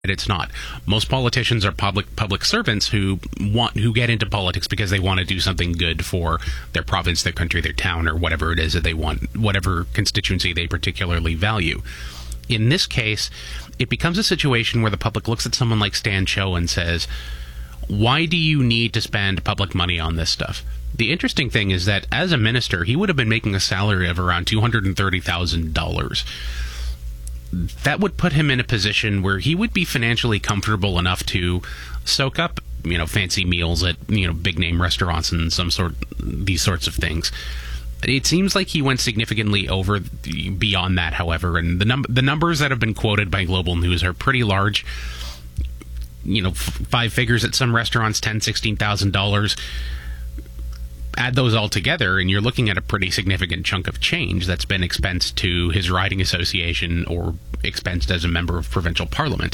It's not. Most politicians are public servants who get into politics because they want to do something good for their province, their country, their town, or whatever it is that they want, whatever constituency they particularly value. In this case, it becomes a situation where the public looks at someone like Stan Cho and says, why do you need to spend public money on this stuff? The interesting thing is that as a minister, he would have been making a salary of around $230,000. That would put him in a position where he would be financially comfortable enough to soak up, fancy meals at, big name restaurants and these sorts of things. It seems like he went significantly beyond that, however, and the numbers that have been quoted by Global News are pretty large. 5 figures at some restaurants, $10,000, $16,000. Add those all together, and you're looking at a pretty significant chunk of change that's been expensed to his riding association or expensed as a member of provincial parliament.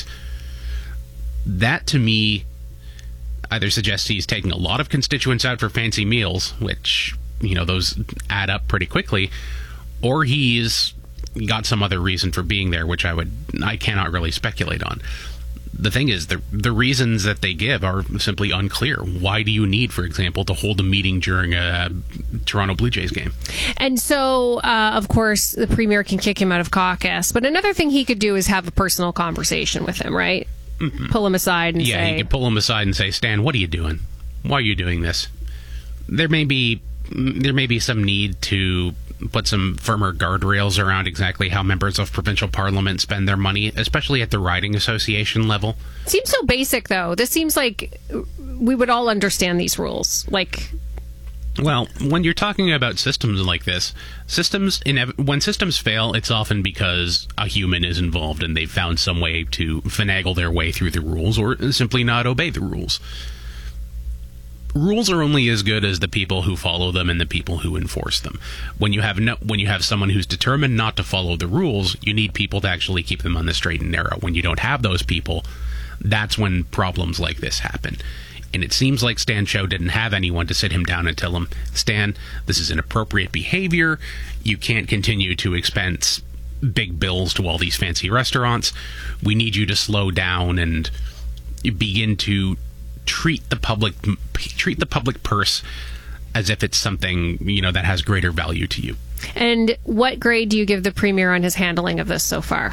That, to me, either suggests he's taking a lot of constituents out for fancy meals, which, those add up pretty quickly, or he's got some other reason for being there, which I cannot really speculate on. The thing is, the reasons that they give are simply unclear. Why do you need, for example, to hold a meeting during a Toronto Blue Jays game? And so, of course, the Premier can kick him out of caucus. But another thing he could do is have a personal conversation with him, right? Mm-hmm. Pull him aside and say... Yeah, he could pull him aside and say, Stan, what are you doing? Why are you doing this? There may be some need to put some firmer guardrails around exactly how members of provincial parliament spend their money, especially at the riding association level. Seems so basic, though. This seems like we would all understand these rules. Well, when you're talking about systems like this, when systems fail, it's often because a human is involved and they've found some way to finagle their way through the rules or simply not obey the rules. Rules are only as good as the people who follow them and the people who enforce them. When you have someone who's determined not to follow the rules, you need people to actually keep them on the straight and narrow. When you don't have those people, that's when problems like this happen. And it seems like Stan Cho didn't have anyone to sit him down and tell him, Stan, this is inappropriate behavior. You can't continue to expense big bills to all these fancy restaurants. We need you to slow down and begin to treat the public purse as if it's something that has greater value to you. And what grade do you give the Premier on his handling of this so far?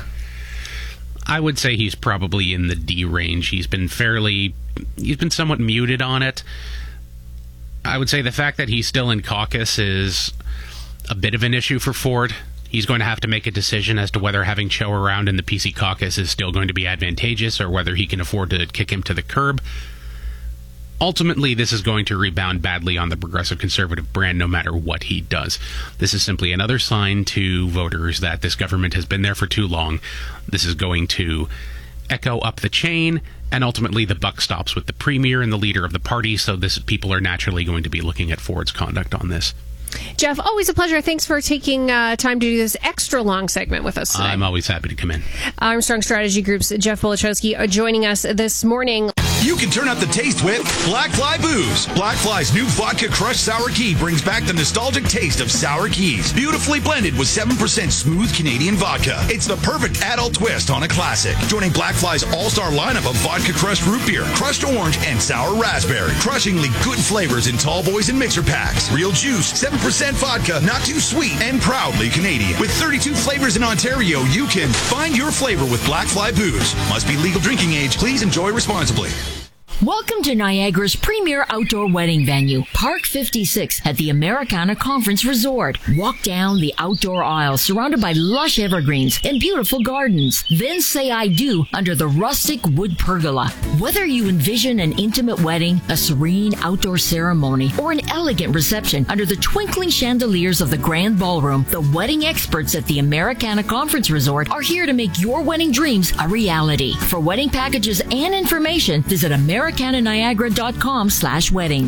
I would say he's probably in the D range. He's been somewhat muted on it. I would say the fact that he's still in caucus is a bit of an issue for Ford. He's going to have to make a decision as to whether having Cho around in the PC caucus is still going to be advantageous or whether he can afford to kick him to the curb. Ultimately, this is going to rebound badly on the Progressive Conservative brand no matter what he does. This is simply another sign to voters that this government has been there for too long. This is going to echo up the chain, and ultimately the buck stops with the Premier and the leader of the party, so people are naturally going to be looking at Ford's conduct on this. Jeff, always a pleasure. Thanks for taking time to do this extra long segment with us today. I'm always happy to come in. Armstrong Strategy Group's Jeff Bolachowski joining us this morning. You can turn up the taste with Black Fly Booze. Black Fly's new Vodka Crushed Sour Key brings back the nostalgic taste of sour keys. Beautifully blended with 7% smooth Canadian vodka. It's the perfect adult twist on a classic. Joining Black Fly's all-star lineup of Vodka Crushed Root Beer, Crushed Orange, and Sour Raspberry. Crushingly good flavors in tall boys and mixer packs. Real juice, 7% vodka, not too sweet, and proudly Canadian. With 32 flavors in Ontario, you can find your flavor with Black Fly Booze. Must be legal drinking age. Please enjoy responsibly. Welcome to Niagara's premier outdoor wedding venue, Park 56 at the Americana Conference Resort. Walk down the outdoor aisle surrounded by lush evergreens and beautiful gardens. Then say I do under the rustic wood pergola. Whether you envision an intimate wedding, a serene outdoor ceremony, or an elegant reception under the twinkling chandeliers of the grand ballroom, the wedding experts at the Americana Conference Resort are here to make your wedding dreams a reality. For wedding packages and information, visit AmericanaNiagara.com/weddings.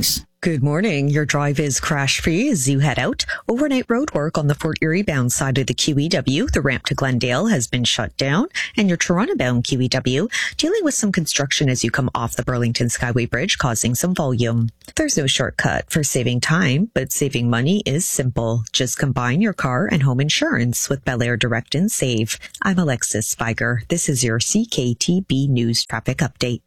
Good morning. Your drive is crash-free as you head out. Overnight road work on the Fort Erie-bound side of the QEW. The ramp to Glendale has been shut down. And your Toronto-bound QEW dealing with some construction as you come off the Burlington Skyway Bridge, causing some volume. There's no shortcut for saving time, but saving money is simple. Just combine your car and home insurance with Bel-Air Direct and Save. I'm Alexis Spiger. This is your CKTB News Traffic Update.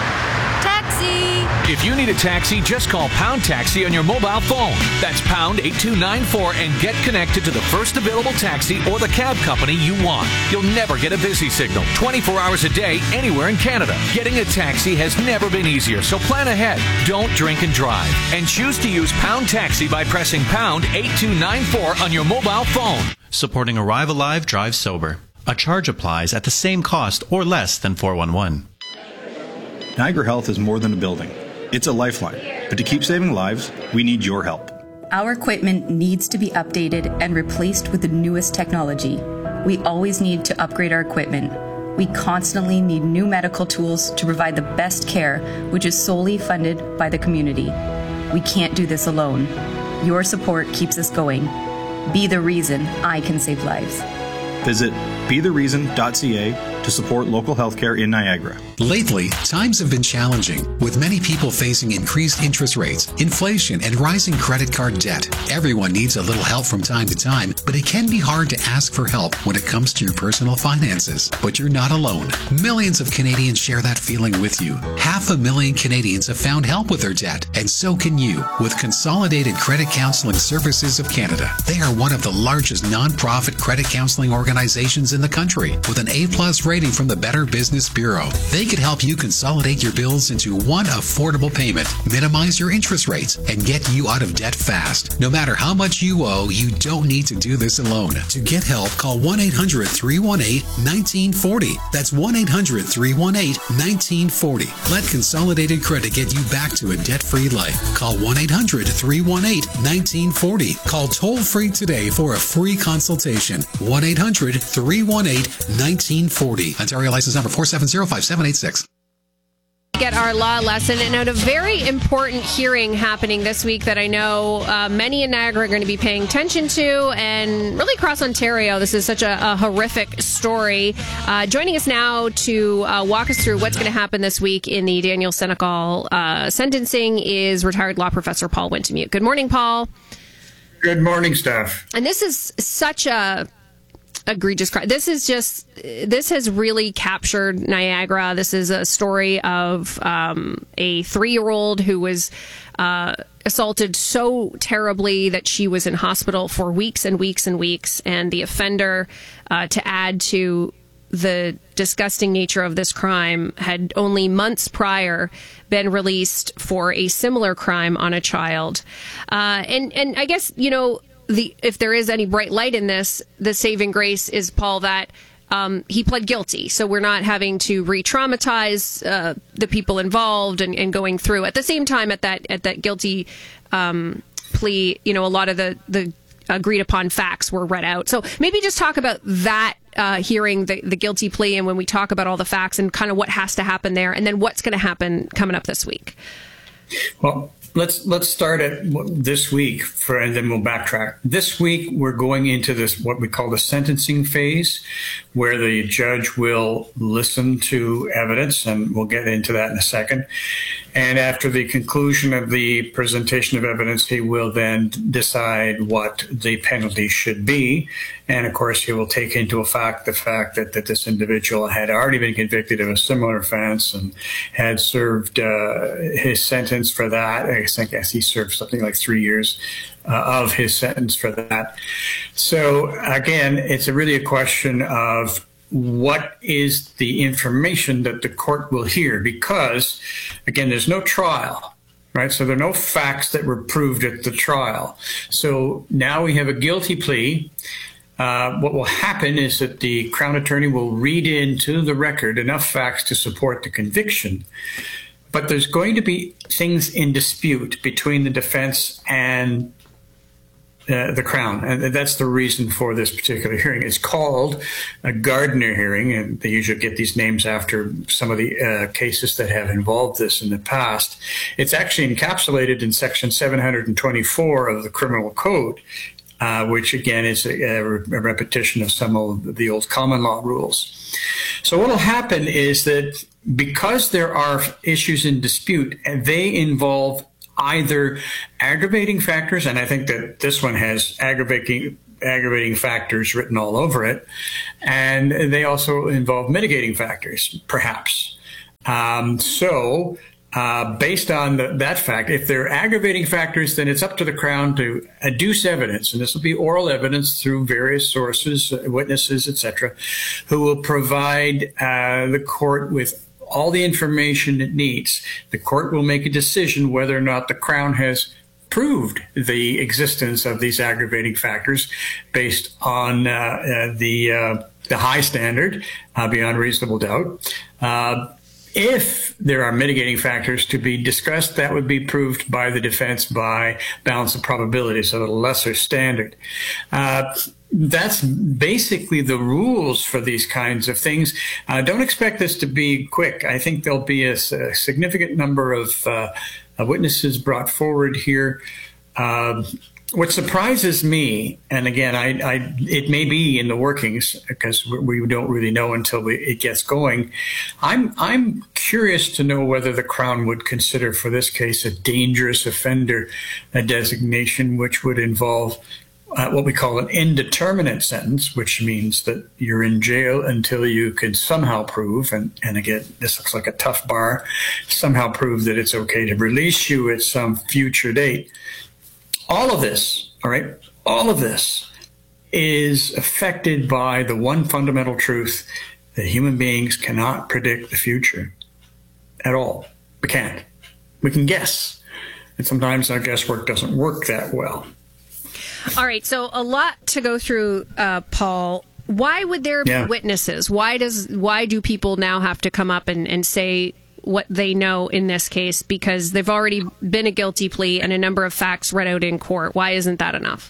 If you need a taxi, just call Pound Taxi on your mobile phone. That's pound 8294 and get connected to the first available taxi or the cab company you want. You'll never get a busy signal 24 hours a day anywhere in Canada. Getting a taxi has never been easier, so plan ahead. Don't drink and drive. And choose to use Pound Taxi by pressing pound 8294 on your mobile phone. Supporting Arrive Alive, Drive Sober. A charge applies at the same cost or less than 411. Niagara Health is more than a building. It's a lifeline. But to keep saving lives, we need your help. Our equipment needs to be updated and replaced with the newest technology. We always need to upgrade our equipment. We constantly need new medical tools to provide the best care, which is solely funded by the community. We can't do this alone. Your support keeps us going. Be the reason I can save lives. Visit bethereason.ca to support local healthcare in Niagara. Lately, times have been challenging, with many people facing increased interest rates, inflation, and rising credit card debt. Everyone needs a little help from time to time, but it can be hard to ask for help when it comes to your personal finances. But you're not alone. Millions of Canadians share that feeling with you. 500,000 Canadians have found help with their debt, and so can you with Consolidated Credit Counseling Services of Canada. They are one of the largest nonprofit credit counseling organizations in the country, with an A+ rating from the Better Business Bureau. They could help you consolidate your bills into one affordable payment, minimize your interest rates, and get you out of debt fast. No matter how much you owe, you don't need to do this alone. To get help, call 1-800-318-1940. That's 1-800-318-1940. Let Consolidated Credit get you back to a debt-free life. Call 1-800-318-1940. Call toll-free today for a free consultation. 1-800-318-1940. Ontario license number 4705786. Get our law lesson, and a very important hearing happening this week that I know many in Niagara are going to be paying attention to, and really across Ontario. This is such a horrific story. Joining us now to walk us through what's going to happen this week in the Daniel Senecal sentencing is retired law professor Paul Wintemute. Good morning, Paul. Good morning, Steph. And this is such a egregious crime. This has really captured Niagara. This is a story of a 3-year-old who was assaulted so terribly that she was in hospital for weeks and weeks and weeks. And the offender, to add to the disgusting nature of this crime, had only months prior been released for a similar crime on a child. And I guess, you know, if there is any bright light in this, the saving grace is, Paul, that he pled guilty. So we're not having to re-traumatize the people involved and going through. At the same time, at that guilty plea, you know, a lot of the agreed upon facts were read out. So maybe just talk about that hearing, the guilty plea, and when we talk about all the facts and kind of what has to happen there, and then what's going to happen coming up this week. Well, let's start at this week, and then we'll backtrack. This week, we're going into this, what we call the sentencing phase, where the judge will listen to evidence, and we'll get into that in a second. And after the conclusion of the presentation of evidence, he will then decide what the penalty should be. And of course, he will take into effect the fact that this individual had already been convicted of a similar offense and had served his sentence for that. I guess he served something like 3 years of his sentence for that. So again, it's really a question of what is the information that the court will hear, because again, there's no trial, right? So there are no facts that were proved at the trial. So now we have a guilty plea. What will happen is that the Crown Attorney will read into the record enough facts to support the conviction, but there's going to be things in dispute between the defense and the Crown. And that's the reason for this particular hearing. It's called a Gardner hearing, and they usually get these names after some of the cases that have involved this in the past. It's actually encapsulated in Section 724 of the Criminal Code, which again is a repetition of some of the old common law rules. So what will happen is that because there are issues in dispute, and they involve either aggravating factors, and I think that this one has aggravating factors written all over it, and they also involve mitigating factors, perhaps. Based on that fact, if they're aggravating factors, then it's up to the Crown to adduce evidence, and this will be oral evidence through various sources, witnesses, etc., who will provide the court with all the information it needs. The court will make a decision whether or not the Crown has proved the existence of these aggravating factors based on the high standard, beyond reasonable doubt. If there are mitigating factors to be discussed, that would be proved by the defense by balance of probability, so a lesser standard. That's basically the rules for these kinds of things. Don't expect this to be quick. I think there'll be a significant number of witnesses brought forward here. What surprises me, and again, it may be in the workings because we don't really know until it gets going. I'm curious to know whether the Crown would consider for this case a dangerous offender designation, which would involve what we call an indeterminate sentence, which means that you're in jail until you can somehow prove, and again, this looks like a tough bar, somehow prove that it's okay to release you at some future date. All of this, all right, all of this is affected by the one fundamental truth that human beings cannot predict the future at all. We can't. We can guess. And sometimes our guesswork doesn't work that well. All right, so a lot to go through, Paul. Why would there be witnesses? Why do people now have to come up and say what they know in this case? Because they've already been a guilty plea and a number of facts read out in court. Why isn't that enough?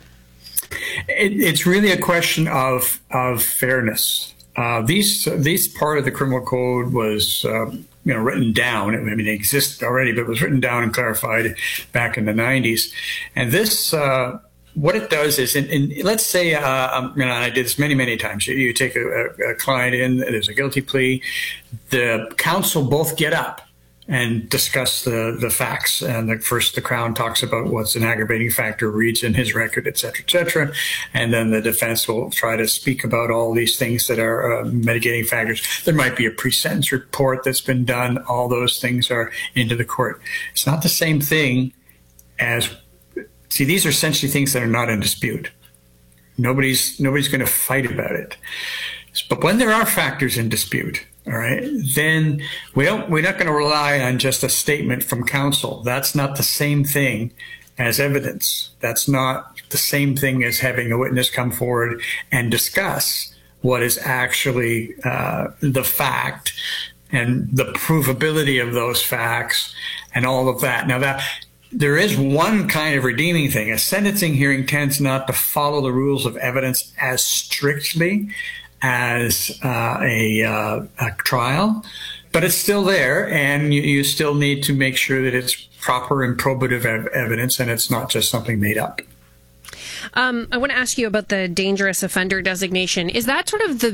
It's really a question of fairness. These part of the criminal code was written down. I mean, it existed already, but it was written down and clarified back in the 90s. And this, what it does is, let's say, I did this many times. You take a client in, there's a guilty plea. The counsel both get up and discuss the facts. And first, the Crown talks about what's an aggravating factor, reads in his record, et cetera. And then the defense will try to speak about all these things that are mitigating factors. There might be a pre-sentence report that's been done. All those things are into the court. It's not the same thing as, see, these are essentially things that are not in dispute. Nobody's going to fight about it. But when there are factors in dispute, all right, then we're not going to rely on just a statement from counsel. That's not the same thing as evidence. That's not the same thing as having a witness come forward and discuss what is actually the fact and the provability of those facts and all of that. Now, there is one kind of redeeming thing. A sentencing hearing tends not to follow the rules of evidence as strictly as a trial, but it's still there, and you still need to make sure that it's proper and probative evidence, and it's not just something made up. I want to ask you about the dangerous offender designation. Is that sort of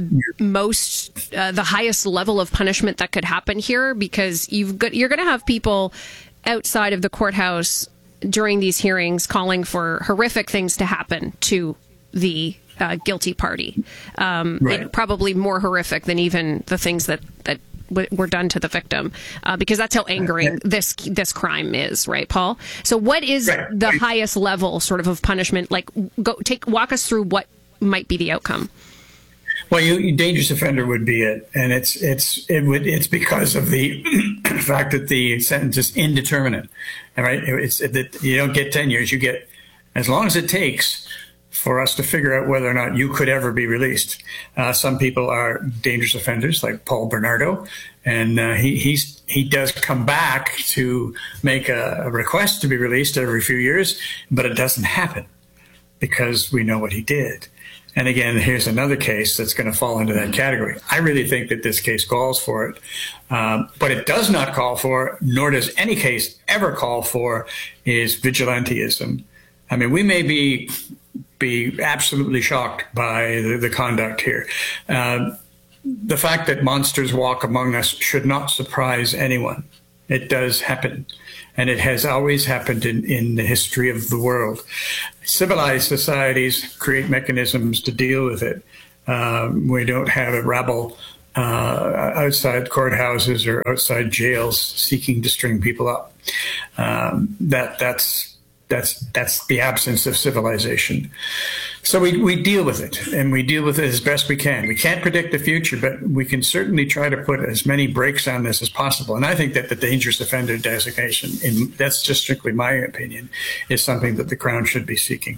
the highest level of punishment that could happen here? Because you're going to have people outside of the courthouse during these hearings calling for horrific things to happen to the guilty party. Right. Probably more horrific than even the things that were done to the victim, because that's how angering this crime is, right, Paul? So what is the highest level sort of punishment? Like, walk us through what might be the outcome. Well, dangerous offender would be it, and it's because of the fact that the sentence is indeterminate. All right, it's that you don't get 10 years; you get as long as it takes for us to figure out whether or not you could ever be released. Some people are dangerous offenders, like Paul Bernardo, and he does come back to make a request to be released every few years, but it doesn't happen. because we know what he did. And again, here's another case that's going to fall into that category. I really think that this case calls for it. But it does not call for, nor does any case ever call for, is vigilantism. I mean, we may be absolutely shocked by the conduct here. The fact that monsters walk among us should not surprise anyone. It does happen. And it has always happened in the history of the world. Civilized societies create mechanisms to deal with it. We don't have a rabble outside courthouses or outside jails seeking to string people up. That's the absence of civilization. So we deal with it, and we deal with it as best we can. We can't predict the future, but we can certainly try to put as many brakes on this as possible. And I think that the dangerous offender designation, and that's just strictly my opinion, is something that the Crown should be seeking.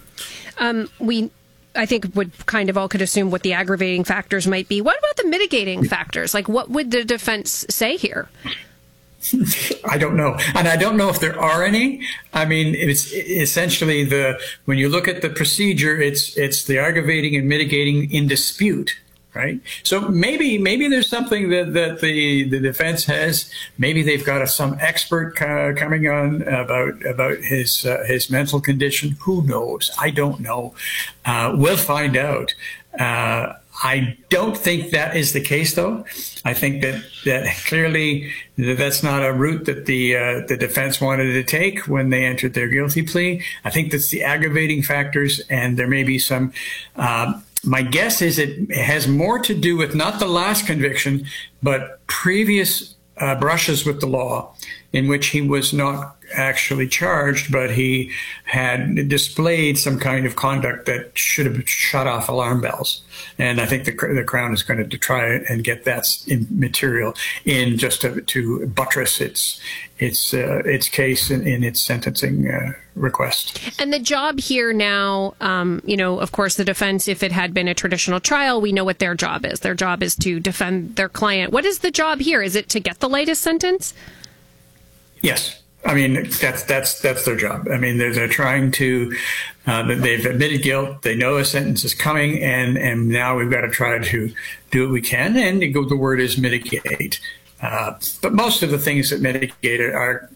I think would kind of all could assume what the aggravating factors might be. What about the mitigating factors? Like, what would the defense say here? I don't know. And I don't know if there are any. I mean, it's essentially when you look at the procedure, it's the aggravating and mitigating in dispute, right? So maybe there's something that the defense has. Maybe they've got some expert coming on about his mental condition. Who knows? I don't know. We'll find out. I don't think that is the case, though. I think that clearly that's not a route that the defense wanted to take when they entered their guilty plea. I think that's the aggravating factors, and there may be some. My guess is it has more to do with not the last conviction, but previous brushes with the law in which he was not actually charged, but he had displayed some kind of conduct that should have shut off alarm bells. And I think the Crown is going to try and get that material in just to buttress its case in its sentencing request. And the job here now, of course, the defense, if it had been a traditional trial, we know what their job is. Their job is to defend their client. What is the job here? Is it to get the lightest sentence? Yes. I mean, that's their job. I mean, they're trying to, they've admitted guilt. They know a sentence is coming, and now we've got to try to do what we can. And the word is mitigate. But most of the things that mitigate are,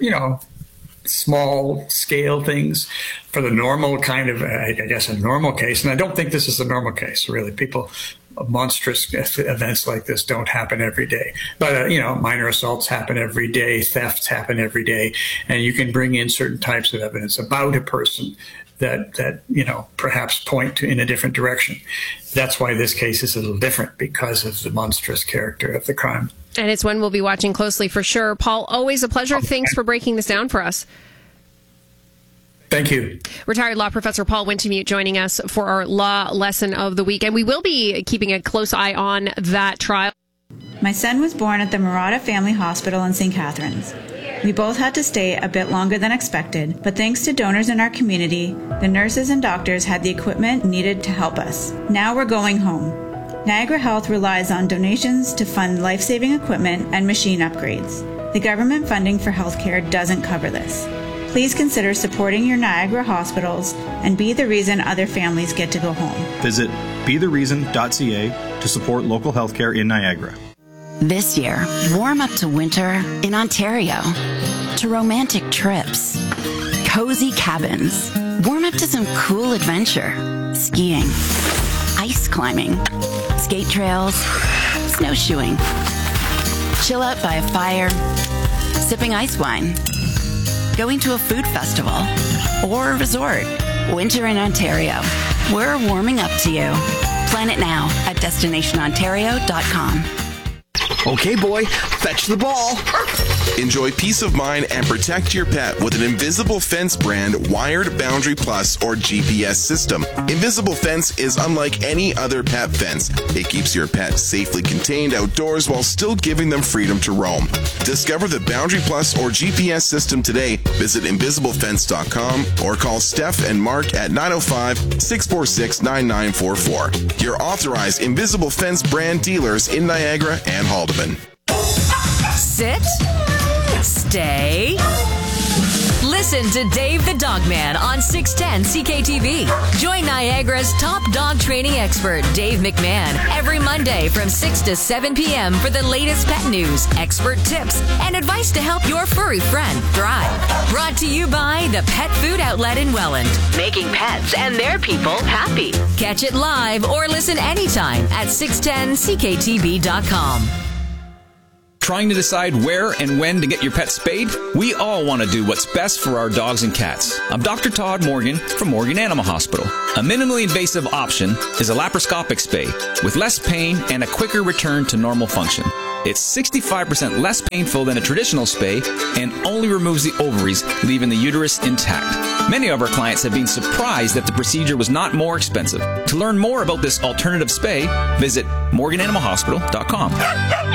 small scale things for the normal kind of, I guess, a normal case. And I don't think this is a normal case, really. Monstrous events like this don't happen every day. But, minor assaults happen every day. Thefts happen every day. And you can bring in certain types of evidence about a person that perhaps point to in a different direction. That's why this case is a little different, because of the monstrous character of the crime. And it's one we'll be watching closely for sure. Paul, always a pleasure. Thanks for breaking this down for us. Thank you. Retired law professor Paul Wintemute joining us for our law lesson of the week. And we will be keeping a close eye on that trial. My son was born at the Murata Family Hospital in St. Catharines. We both had to stay a bit longer than expected, but thanks to donors in our community, the nurses and doctors had the equipment needed to help us. Now we're going home. Niagara Health relies on donations to fund life-saving equipment and machine upgrades. The government funding for healthcare doesn't cover this. Please consider supporting your Niagara hospitals and be the reason other families get to go home. Visit bethereason.ca to support local healthcare in Niagara. This year, warm up to winter in Ontario, to romantic trips, cozy cabins, warm up to some cool adventure, skiing, ice climbing, skate trails, snowshoeing, chill out by a fire, sipping ice wine, going to a food festival, or a resort. Winter in Ontario. We're warming up to you. Plan it now at destinationontario.com. Okay, boy, fetch the ball. Enjoy peace of mind and protect your pet with an Invisible Fence brand wired Boundary Plus or GPS system. Invisible Fence is unlike any other pet fence. It keeps your pet safely contained outdoors while still giving them freedom to roam. Discover the Boundary Plus or GPS system today. Visit invisiblefence.com or call Steph and Mark at 905-646-9944. Your authorized Invisible Fence brand dealers in Niagara and Haldeman. Sit. Stay. Listen to Dave the Dogman on 610 CKTV. Join Niagara's top dog training expert, Dave McMahon, every Monday from 6 to 7 p.m. for the latest pet news, expert tips, and advice to help your furry friend thrive. Brought to you by the Pet Food Outlet in Welland, making pets and their people happy. Catch it live or listen anytime at 610CKTB.com. Trying to decide where and when to get your pet spayed? We all want to do what's best for our dogs and cats. I'm Dr. Todd Morgan from Morgan Animal Hospital. A minimally invasive option is a laparoscopic spay with less pain and a quicker return to normal function. It's 65% less painful than a traditional spay and only removes the ovaries, leaving the uterus intact. Many of our clients have been surprised that the procedure was not more expensive. To learn more about this alternative spay, visit morgananimalhospital.com.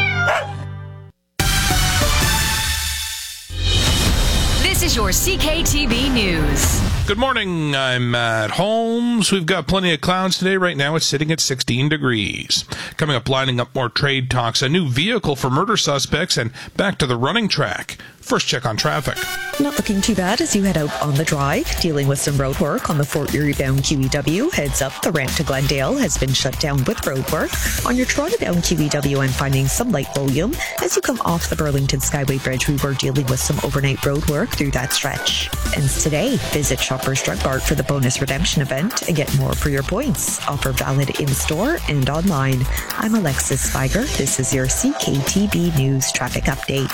This is your CKTB News. Good morning. I'm Matt Holmes. We've got plenty of clouds today. Right now it's sitting at 16 degrees. Coming up, lining up more trade talks, a new vehicle for murder suspects, and back to the running track. First check on traffic. Not looking too bad as you head out on the drive. Dealing with some road work on the Fort Erie bound QEW. Heads up, the ramp to Glendale has been shut down with road work. On your Toronto bound QEW, I'm finding some light volume. As you come off the Burlington Skyway Bridge, we were dealing with some overnight road work through that stretch. And today, visit Shoppers Drug Mart for the bonus redemption event and get more for your points. Offer valid in-store and online. I'm Alexis Spiger. This is your CKTB News Traffic Update.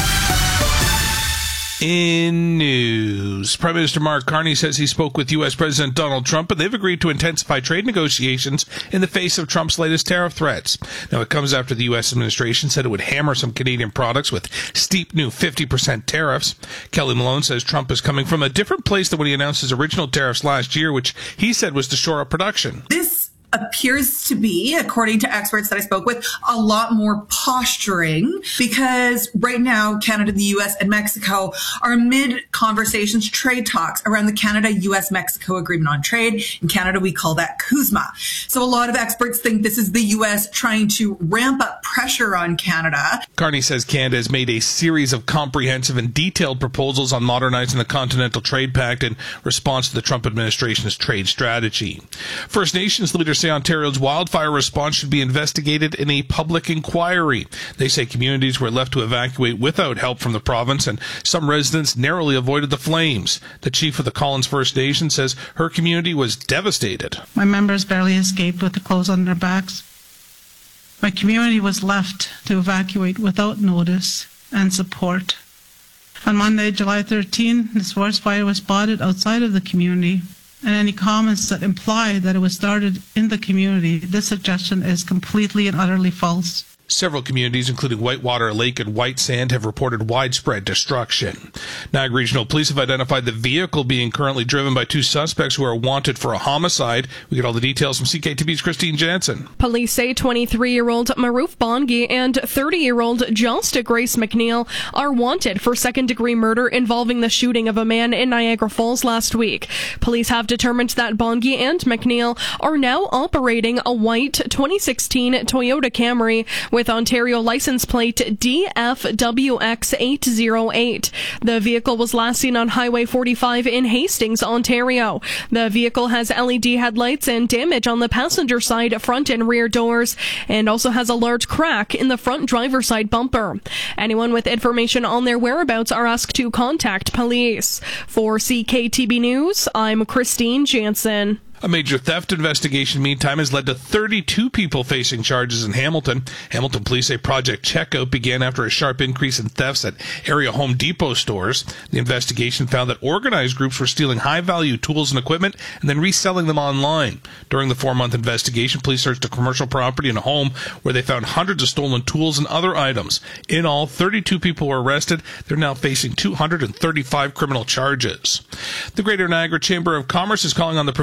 In news, Prime Minister Mark Carney says he spoke with U.S. President Donald Trump and they've agreed to intensify trade negotiations in the face of Trump's latest tariff threats. Now, it comes after the U.S. administration said it would hammer some Canadian products with steep new 50% tariffs. Kelly Malone says Trump is coming from a different place than when he announced his original tariffs last year, which he said was to shore up production. This appears to be, according to experts that I spoke with, a lot more posturing because right now Canada, the US, and Mexico are mid conversations, trade talks around the Canada-US-Mexico Agreement on Trade. In Canada, we call that CUSMA. So a lot of experts think this is the US trying to ramp up pressure on Canada. Carney says Canada has made a series of comprehensive and detailed proposals on modernizing the Continental Trade Pact in response to the Trump administration's trade strategy. First Nations leaders say Ontario's wildfire response should be investigated in a public inquiry. They say communities were left to evacuate without help from the province, and some residents narrowly avoided the flames. The chief of the Collins First Nation says her community was devastated. My members barely escaped with the clothes on their backs. My community was left to evacuate without notice and support. On Monday, July 13, this forest fire was spotted outside of the community, and any comments that imply that it was started in the community, this suggestion is completely and utterly false. Several communities, including Whitewater Lake and White Sand, have reported widespread destruction. Niagara Regional Police have identified the vehicle being currently driven by two suspects who are wanted for a homicide. We get all the details from CKTV's Christine Jansen. Police say 23-year-old Maruf Bongi and 30-year-old Josta Grace McNeil are wanted for second-degree murder involving the shooting of a man in Niagara Falls last week. Police have determined that Bongi and McNeil are now operating a white 2016 Toyota Camry with Ontario license plate DFWX808. The vehicle was last seen on Highway 45 in Hastings, Ontario. The vehicle has LED headlights and damage on the passenger side, front and rear doors, and also has a large crack in the front driver's side bumper. Anyone with information on their whereabouts are asked to contact police. For CKTB News, I'm Christine Jansen. A major theft investigation, meantime, has led to 32 people facing charges in Hamilton. Hamilton police say Project Checkout began after a sharp increase in thefts at area Home Depot stores. The investigation found that organized groups were stealing high-value tools and equipment and then reselling them online. During the 4-month investigation, police searched a commercial property and a home where they found hundreds of stolen tools and other items. In all, 32 people were arrested. They're now facing 235 criminal charges. The Greater Niagara Chamber of Commerce is calling on the provincial and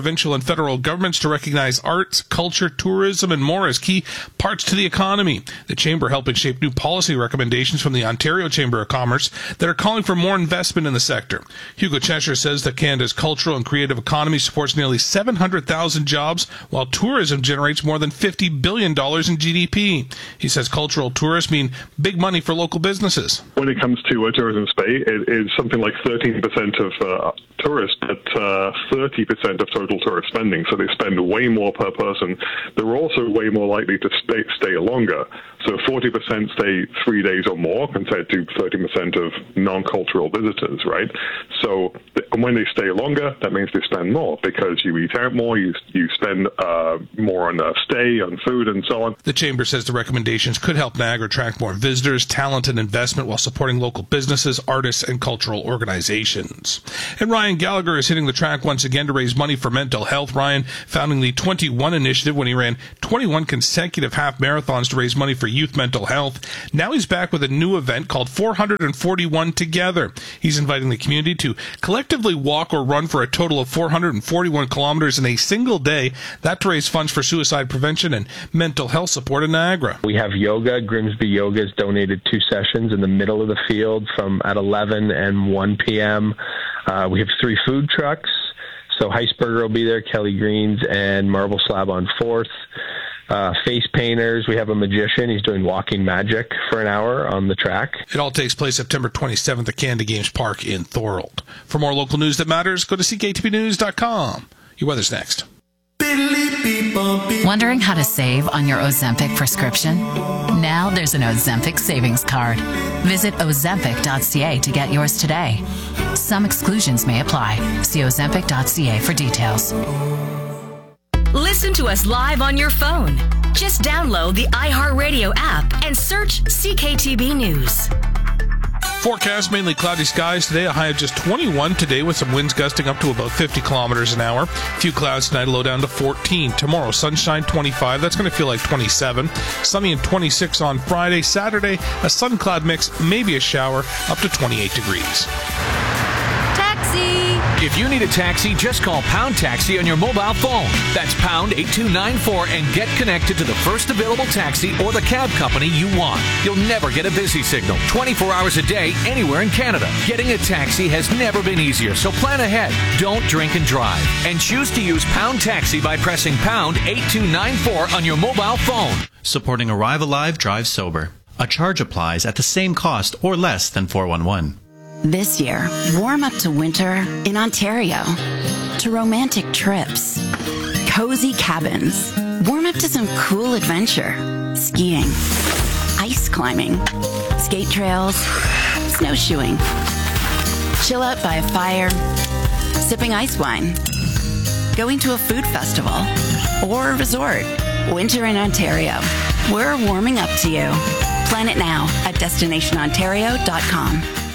federal governments to recognize arts, culture, tourism, and more as key parts to the economy. The Chamber helping shape new policy recommendations from the Ontario Chamber of Commerce that are calling for more investment in the sector. Hugo Cheshire says that Canada's cultural and creative economy supports nearly 700,000 jobs, while tourism generates more than $50 billion in GDP. He says cultural tourists mean big money for local businesses. When it comes to tourism space, it is something like 13% of tourists, but 30% of total tourist spending. So they spend way more per person. They're also way more likely to stay longer. So 40% stay 3 days or more compared to 30% of non-cultural visitors, right? So when they stay longer, that means they spend more because you eat out more, you spend more on stay, on food, and so on. The Chamber says the recommendations could help Niagara attract more visitors, talent, and investment while supporting local businesses, artists, and cultural organizations. And Ryan Gallagher is hitting the track once again to raise money for mental health. Ryan founding the 21 initiative when he ran 21 consecutive half marathons to raise money for youth mental health. Now he's back with a new event called 441 Together. He's inviting the community to collectively walk or run for a total of 441 kilometers in a single day. That to raise funds for suicide prevention and mental health support in Niagara. We have yoga. Grimsby Yoga has donated 2 sessions in the middle of the field from at 11 and 1 p.m. We have 3 food trucks. So Heisberger will be there, Kelly Greens, and Marble Slab on 4th. Face painters. We have a magician. He's doing walking magic for an hour on the track. It all takes place September 27th at Canada Games Park in Thorold. For more local news that matters, go to cktvnews.com. Your weather's next. Wondering how to save on your Ozempic prescription? Now there's an Ozempic savings card. Visit ozempic.ca to get yours today. Some exclusions may apply. See ozempic.ca for details. Listen to us live on your phone. Just download the iHeartRadio app and search CKTB News. Forecast, mainly cloudy skies today, a high of just 21 today with some winds gusting up to about 50 kilometers an hour. A few clouds tonight, a low down to 14. Tomorrow, sunshine 25. That's going to feel like 27. Sunny and 26 on Friday. Saturday, a sun cloud mix, maybe a shower, up to 28 degrees. Taxi! If you need a taxi, just call Pound Taxi on your mobile phone. That's pound 8294 and get connected to the first available taxi or the cab company you want. You'll never get a busy signal 24 hours a day anywhere in Canada. Getting a taxi has never been easier, so plan ahead. Don't drink and drive. And choose to use Pound Taxi by pressing pound 8294 on your mobile phone. Supporting Arrive Alive, Drive Sober. A charge applies at the same cost or less than 411. This year, warm up to winter in Ontario, to romantic trips, cozy cabins, warm up to some cool adventure, skiing, ice climbing, skate trails, snowshoeing, chill out by a fire, sipping ice wine, going to a food festival, or a resort. Winter in Ontario. We're warming up to you. Plan it now at destinationontario.com.